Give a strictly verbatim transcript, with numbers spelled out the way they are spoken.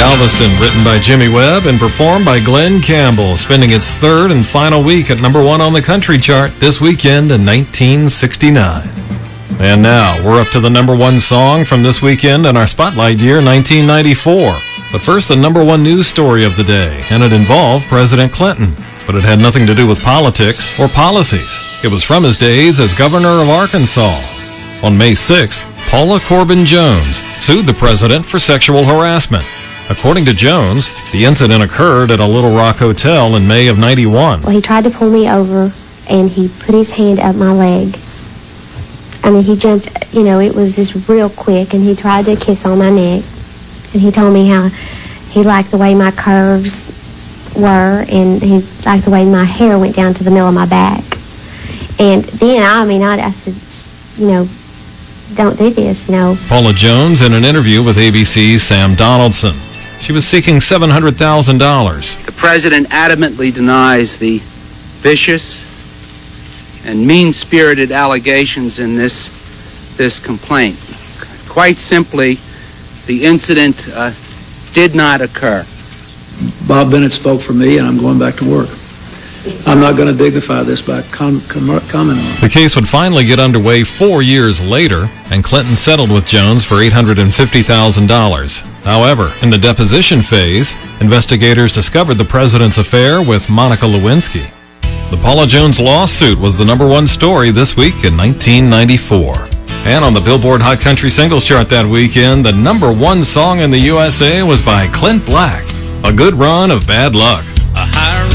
Galveston, written by Jimmy Webb and performed by Glenn Campbell, spending its third and final week at number one on the country chart this weekend in nineteen sixty-nine. And now, we're up to the number one song from this weekend in our spotlight year, nineteen ninety-four. But first, the number one news story of the day, and it involved President Clinton. But it had nothing to do with politics or policies. It was from his days as governor of Arkansas. On May sixth, Paula Corbin Jones sued the president for sexual harassment. According to Jones, the incident occurred at a Little Rock hotel in May of ninety-one. Well, he tried to pull me over, and he put his hand up my leg. I mean, he jumped, you know, it was just real quick, and he tried to kiss on my neck. And he told me how he liked the way my curves were, and he liked the way my hair went down to the middle of my back. And then, I mean, I, I said, you know, don't do this, you know. Paula Jones in an interview with A B C's Sam Donaldson. She was seeking seven hundred thousand dollars. The president adamantly denies the vicious and mean-spirited allegations in this, this complaint. Quite simply, the incident uh, did not occur. Bob Bennett spoke for me, and I'm going back to work. I'm not going to dignify this by com- com- commenting on it. The case would finally get underway four years later, and Clinton settled with Jones for eight hundred fifty thousand dollars. However, in the deposition phase, investigators discovered the president's affair with Monica Lewinsky. The Paula Jones lawsuit was the number one story this week in nineteen ninety-four. And on the Billboard Hot Country Singles Chart that weekend, the number one song in the U S A was by Clint Black, A Good Run of Bad Luck.